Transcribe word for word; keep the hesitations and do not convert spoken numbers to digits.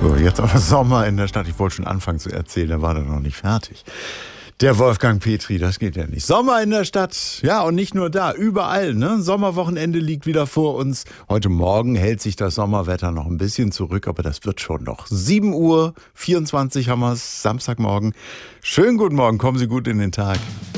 So, jetzt aber Sommer in der Stadt. Ich wollte schon anfangen zu erzählen, da war er noch nicht fertig. Der Wolfgang Petri, das geht ja nicht. Sommer in der Stadt, ja, und nicht nur da, überall, ne? Sommerwochenende liegt wieder vor uns. Heute Morgen hält sich das Sommerwetter noch ein bisschen zurück, aber das wird schon noch. sieben Uhr vierundzwanzig haben wir es, Samstagmorgen. Schönen guten Morgen, kommen Sie gut in den Tag.